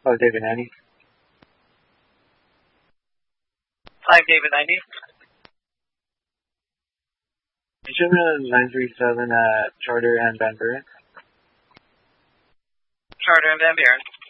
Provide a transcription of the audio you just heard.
Oh, David 90. 5 David 90. You show me on 937 at Charter and Van Buren. Charter and Van Buren.